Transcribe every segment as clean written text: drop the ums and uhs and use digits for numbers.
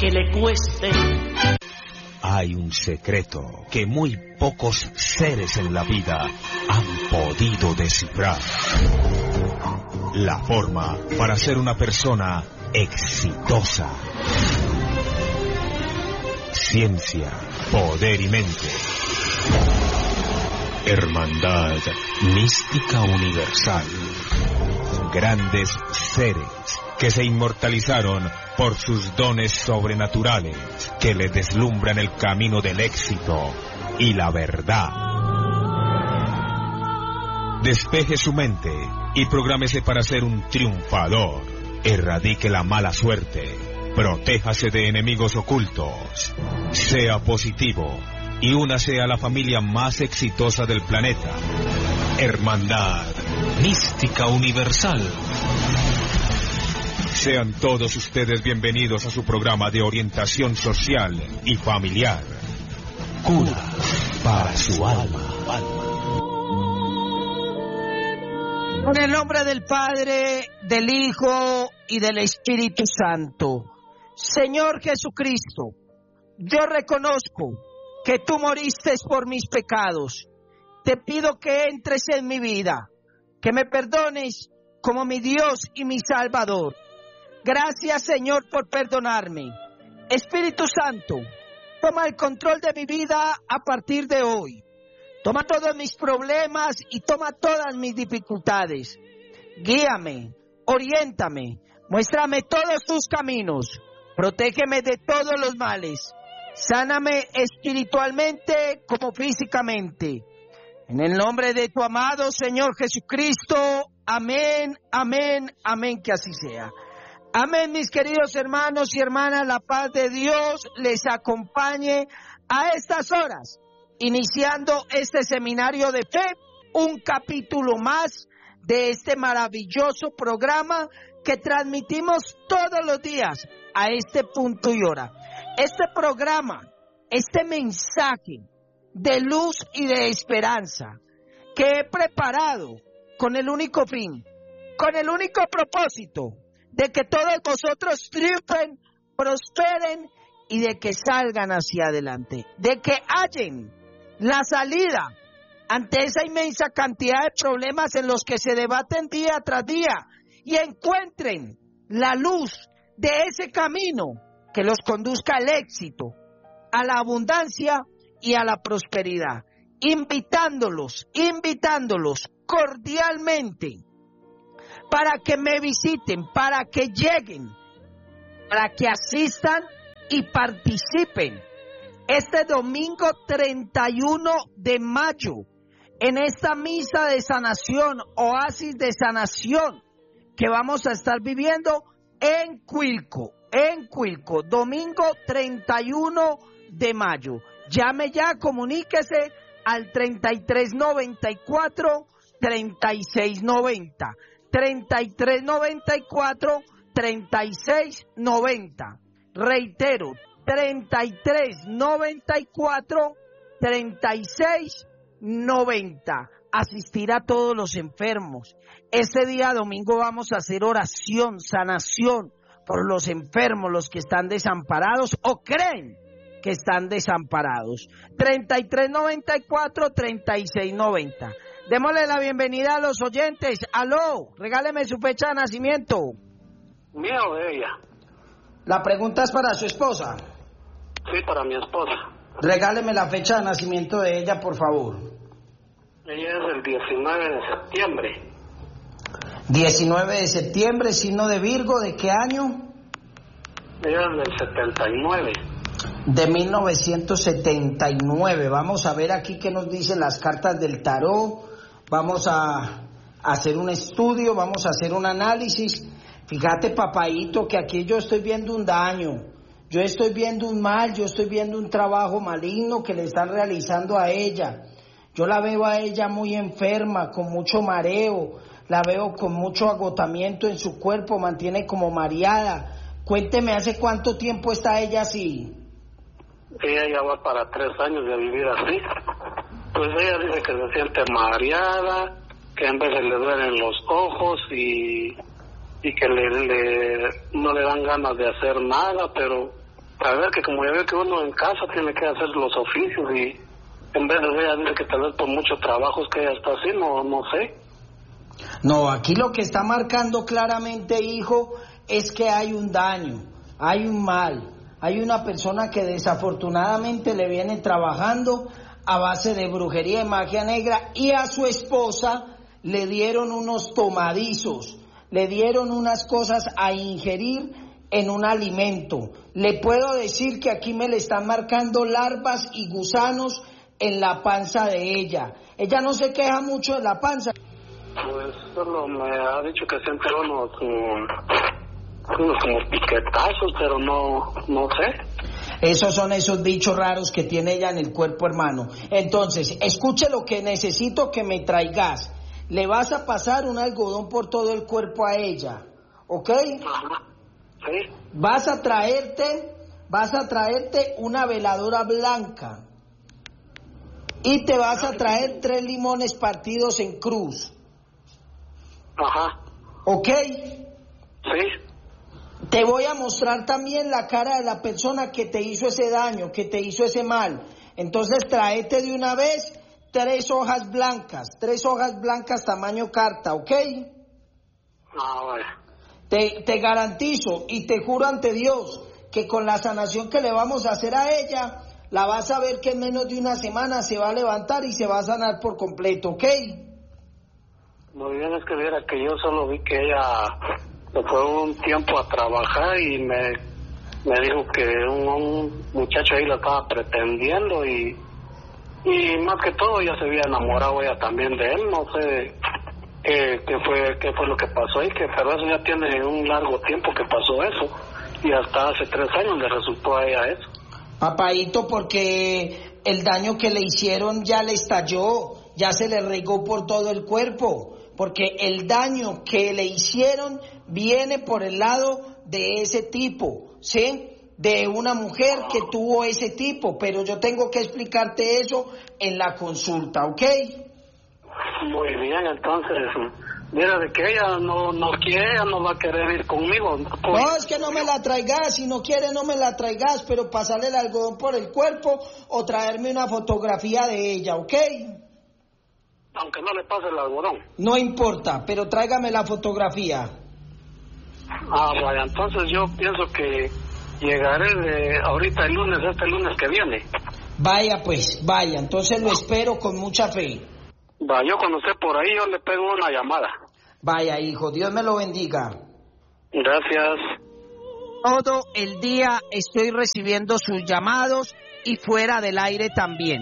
que le cueste. Hay un secreto que muy pocos seres en la vida han podido descifrar. La forma para ser una persona exitosa. Ciencia, poder y mente. Hermandad mística universal. Grandes seres que se inmortalizaron por sus dones sobrenaturales, que le deslumbran el camino del éxito y la verdad. Despeje su mente y prográmese para ser un triunfador. Erradique la mala suerte. Protéjase de enemigos ocultos. Sea positivo y únase a la familia más exitosa del planeta. Hermandad mística universal. Sean todos ustedes bienvenidos a su programa de orientación social y familiar. Cura para su alma. En el nombre del Padre, del Hijo y del Espíritu Santo. Señor Jesucristo, yo reconozco que tú moriste por mis pecados. Te pido que entres en mi vida, que me perdones como mi Dios y mi Salvador. Gracias, Señor, por perdonarme. Espíritu Santo, toma el control de mi vida a partir de hoy. Toma todos mis problemas y toma todas mis dificultades. Guíame, oriéntame, muéstrame todos tus caminos. Protégeme de todos los males. Sáname espiritualmente como físicamente. En el nombre de tu amado Señor Jesucristo. Amén, amén, amén, que así sea. Amén, mis queridos hermanos y hermanas, la paz de Dios les acompañe a estas horas, iniciando este seminario de fe, un capítulo más de este maravilloso programa que transmitimos todos los días a este punto y hora. Este programa, este mensaje de luz y de esperanza que he preparado con el único fin, con el único propósito de que todos vosotros triunfen, prosperen y de que salgan hacia adelante, de que hallen la salida ante esa inmensa cantidad de problemas en los que se debaten día tras día y encuentren la luz de ese camino que los conduzca al éxito, a la abundancia y a la prosperidad, invitándolos cordialmente para que me visiten, para que lleguen, para que asistan y participen este domingo 31 de mayo en esta misa de sanación, oasis de sanación que vamos a estar viviendo en Cuilco, domingo 31 de mayo. Llame ya, comuníquese al 3394-3690. 3394-3690. Reitero, 3394-3690. Asistir a todos los enfermos. Ese día domingo vamos a hacer oración, sanación por los enfermos, los que están desamparados o creen que están desamparados. 3394-3690. Démosle la bienvenida a los oyentes. Aló, regáleme su fecha de nacimiento. ¿Mía o de ella? La pregunta es para su esposa. Sí, para mi esposa. Regáleme la fecha de nacimiento de ella, por favor. Ella es el 19 de septiembre. 19 de septiembre, signo de Virgo, ¿de qué año? Ella es del 79. De 1979. Vamos a ver aquí qué nos dicen las cartas del tarot. Vamos a hacer un estudio, vamos a hacer un análisis. Fíjate, papaíto, que aquí yo estoy viendo un daño, yo estoy viendo un mal, yo estoy viendo un trabajo maligno que le están realizando a ella. Yo la veo a ella muy enferma, con mucho mareo, la veo con mucho agotamiento en su cuerpo, mantiene como mareada. Cuénteme, ¿hace cuánto tiempo está ella así? Ella ya va para 3 años de vivir así. Pues ella dice que se siente mareada, que en veces le duelen los ojos y que no le dan ganas de hacer nada, pero A ver, que como ya veo que uno en casa tiene que hacer los oficios y en vez de ella dice que tal vez por muchos trabajos que ella está haciendo, no sé. No, aquí lo que está marcando claramente, hijo, es que hay un daño, hay un mal, hay una persona que desafortunadamente le viene trabajando a base de brujería y magia negra, y a su esposa le dieron unos tomadizos, le dieron unas cosas a ingerir en un alimento. Le puedo decir que aquí me le están marcando larvas y gusanos en la panza de ella. Ella no se queja mucho de la panza. Pues solo me ha dicho que siempre unos como piquetazos, pero no sé. Esos son esos bichos raros que tiene ella en el cuerpo, hermano. Entonces, escuche lo que necesito que me traigas. Le vas a pasar un algodón por todo el cuerpo a ella, ¿ok? Ajá. Sí. Vas a traerte una veladora blanca y te vas a traer 3 limones partidos en cruz. Ajá. ¿Ok? Sí. Te voy a mostrar también la cara de la persona que te hizo ese daño, que te hizo ese mal. Entonces tráete de una vez 3 hojas blancas tamaño carta, ¿ok? Ah, vale. Te garantizo y te juro ante Dios que con la sanación que le vamos a hacer a ella, la vas a ver que en menos de una semana se va a levantar y se va a sanar por completo, ¿ok? Muy bien, es que viera que yo solo vi que ella se fue un tiempo a trabajar y me dijo que un muchacho ahí la estaba pretendiendo y más que todo ya se había enamorado ella también de él, no sé qué fue lo que pasó ahí, pero eso ya tiene un largo tiempo que pasó eso y hasta hace 3 años le resultó a ella eso. Papadito, porque el daño que le hicieron ya le estalló, ya se le regó por todo el cuerpo, porque el daño que le hicieron viene por el lado de ese tipo, ¿sí? De una mujer que tuvo ese tipo, pero yo tengo que explicarte eso en la consulta, ¿ok? Muy bien, entonces, mira, de que ella no quiere, ella no va a querer ir conmigo. No, es que no me la traigas, si no quiere no me la traigas, pero pasarle el algodón por el cuerpo o traerme una fotografía de ella, ¿ok? Aunque no le pase el algodón. No importa, pero tráigame la fotografía. Ah, vaya, entonces yo pienso que llegaré ahorita este lunes que viene. Vaya pues, vaya, entonces lo espero con mucha fe. Va, yo cuando esté por ahí yo le pego una llamada. Vaya, hijo, Dios me lo bendiga. Gracias. Todo el día estoy recibiendo sus llamados y fuera del aire también.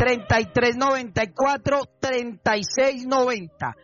3394-3690.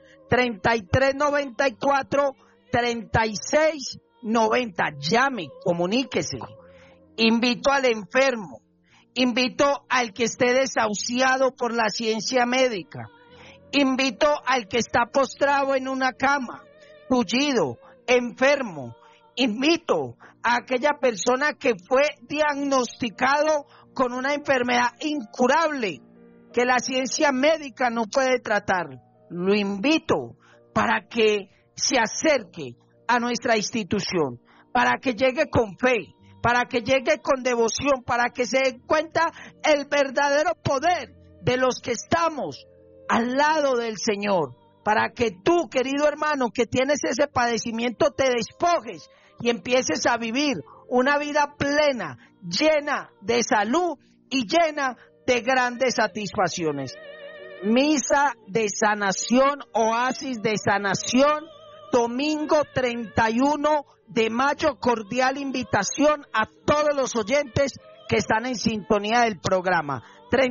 3394-3690. Llame, comuníquese. Invito al enfermo. Invito al que esté desahuciado por la ciencia médica. Invito al que está postrado en una cama, tullido, enfermo. Invito a aquella persona que fue diagnosticado con una enfermedad incurable que la ciencia médica no puede tratar. Lo invito para que se acerque a nuestra institución, para que llegue con fe, para que llegue con devoción, para que se dé cuenta el verdadero poder de los que estamos al lado del Señor, para que tú, querido hermano, que tienes ese padecimiento, te despojes y empieces a vivir una vida plena, llena de salud y llena de grandes satisfacciones. Misa de sanación, oasis de sanación, domingo 31 de mayo, cordial invitación a todos los oyentes que están en sintonía del programa.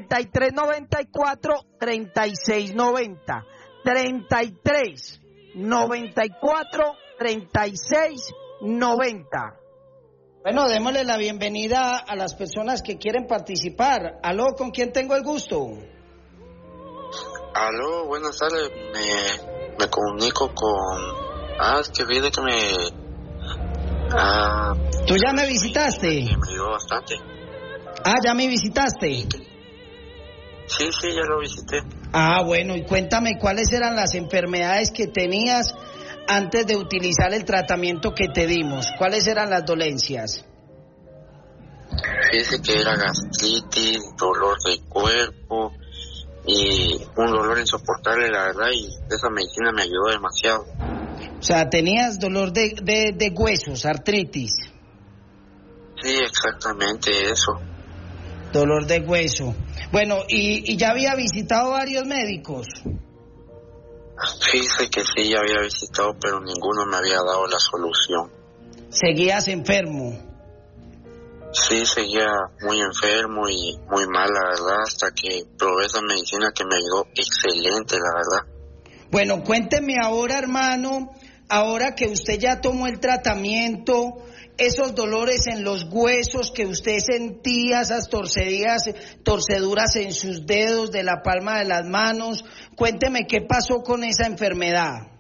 3394-3690, 3394-3690. Bueno, démosle la bienvenida a las personas que quieren participar. Aló, ¿con quién tengo el gusto? Aló, buenas tardes. Me comunico con... es que viene que me... ¿Tú ya me visitaste? Me ayudó bastante. ¿Ya me visitaste? Sí, ya lo visité. Bueno, y cuéntame cuáles eran las enfermedades que tenías antes de utilizar el tratamiento que te dimos. ¿Cuáles eran las dolencias? Fíjese que era gastritis, dolor de cuerpo y un dolor insoportable, la verdad, y esa medicina me ayudó demasiado. O sea, tenías dolor de huesos, artritis. Sí, exactamente eso. Dolor de hueso. Bueno, ¿y ya había visitado varios médicos? Fíjese que sí, ya había visitado, pero ninguno me había dado la solución. ¿Seguías enfermo? Sí, seguía muy enfermo y muy mal, la verdad, hasta que probé esa medicina que me ayudó excelente, la verdad. Bueno, cuénteme ahora, hermano, ahora que usted ya tomó el tratamiento, esos dolores en los huesos que usted sentía, esas torceduras en sus dedos de la palma de las manos, cuénteme qué pasó con esa enfermedad.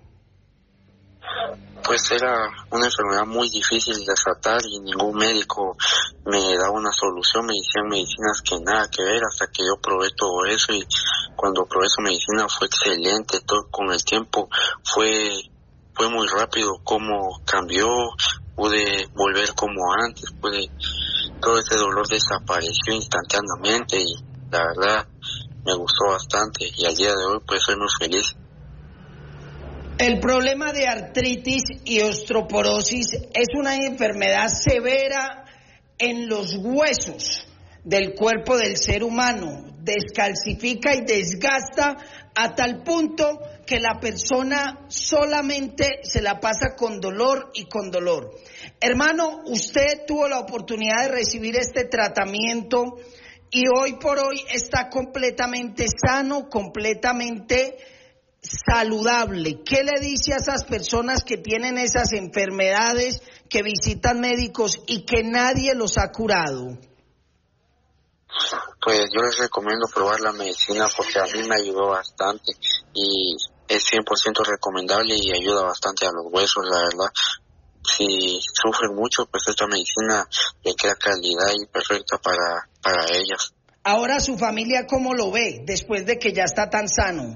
Pues era una enfermedad muy difícil de tratar y ningún médico me daba una solución, me decían medicinas que nada que ver, hasta que yo probé todo eso, y cuando probé esa medicina fue excelente. Todo con el tiempo fue muy rápido cómo cambió, pude volver como antes, todo ese dolor desapareció instantáneamente y la verdad me gustó bastante, y al día de hoy pues soy muy feliz. El problema de artritis y osteoporosis es una enfermedad severa en los huesos del cuerpo del ser humano. Descalcifica y desgasta a tal punto que la persona solamente se la pasa con dolor y con dolor. Hermano, usted tuvo la oportunidad de recibir este tratamiento y hoy por hoy está completamente sano, completamente saludable. ¿Qué le dice a esas personas que tienen esas enfermedades, que visitan médicos y que nadie los ha curado? Pues yo les recomiendo probar la medicina porque a mí me ayudó bastante y es 100% recomendable y ayuda bastante a los huesos, la verdad. Si sufren mucho, pues esta medicina le queda calidad y perfecta para ellas. Ahora su familia, ¿cómo lo ve después de que ya está tan sano?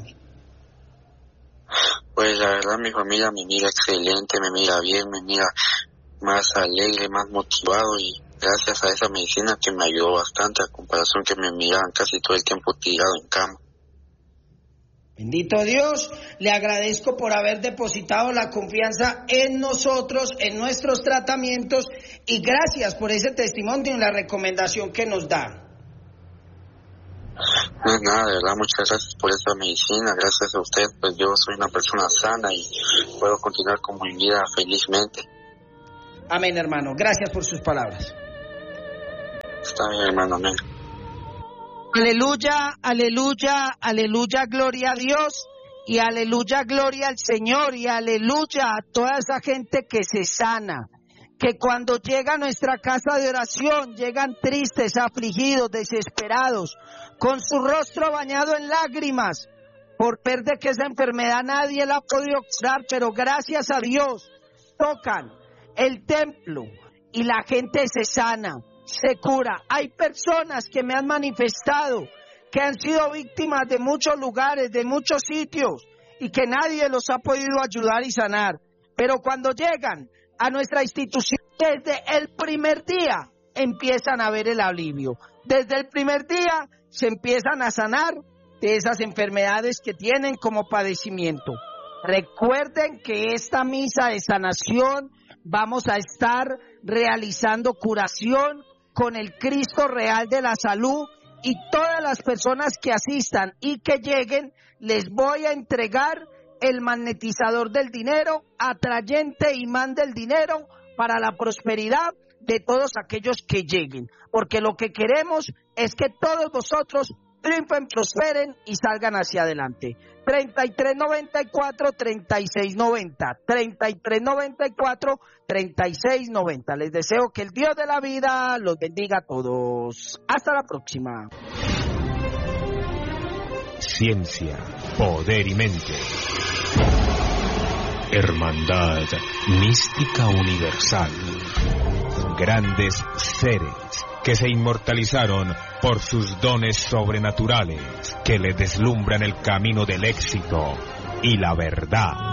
Pues la verdad mi familia me mira excelente, me mira bien, me mira más alegre, más motivado, y gracias a esa medicina que me ayudó bastante a comparación que me miraban casi todo el tiempo tirado en cama. Bendito Dios, le agradezco por haber depositado la confianza en nosotros, en nuestros tratamientos, y gracias por ese testimonio y la recomendación que nos da. No es nada, de verdad, muchas gracias por esta medicina, gracias a usted, pues yo soy una persona sana y puedo continuar con mi vida felizmente. Amén, hermano, gracias por sus palabras. Está bien, hermano, amén. Aleluya, aleluya, aleluya, gloria a Dios, y aleluya, gloria al Señor, y aleluya a toda esa gente que se sana, que cuando llega a nuestra casa de oración, llegan tristes, afligidos, desesperados, con su rostro bañado en lágrimas, por ver de que esa enfermedad nadie la ha podido curar, pero gracias a Dios, tocan el templo y la gente se sana, se cura. Hay personas que me han manifestado que han sido víctimas de muchos lugares, de muchos sitios, y que nadie los ha podido ayudar y sanar, pero cuando llegan a nuestra institución, desde el primer día empiezan a ver el alivio. Desde el primer día se empiezan a sanar de esas enfermedades que tienen como padecimiento. Recuerden que esta misa de sanación vamos a estar realizando curación con el Cristo Real de la Salud, y todas las personas que asistan y que lleguen les voy a entregar el magnetizador del dinero, atrayente imán del dinero para la prosperidad de todos aquellos que lleguen, porque lo que queremos es que todos vosotros triunfen, prosperen y salgan hacia adelante. 3394-3690, 3394-3690. Les deseo que el Dios de la vida los bendiga a todos. Hasta la próxima. Ciencia, poder y mente. Hermandad mística universal. Grandes seres que se inmortalizaron por sus dones sobrenaturales, que le deslumbran el camino del éxito y la verdad.